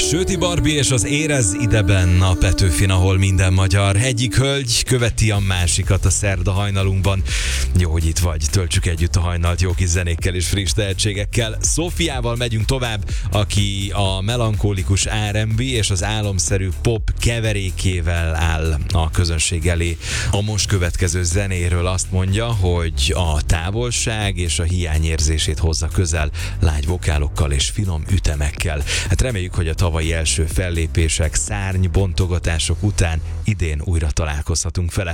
Söti Barbie és az Érez ideben a Petőfin, ahol minden magyar. Egyik hölgy követi a másikat a szerda hajnalunkban. Jó, hogy itt vagy, töltsük együtt a hajnalt jó kis zenékkel és friss tehetségekkel. Szófiával megyünk tovább, aki a melankolikus R&B és az álomszerű pop keverékével áll a közönség elé. A most következő zenéről azt mondja, hogy a távolság és a hiányérzését hozza közel lágy vokálokkal és finom ütemekkel. Hát reméljük, hogy a tavalyi első fellépések, szárnybontogatások után idén újra találkozhatunk vele.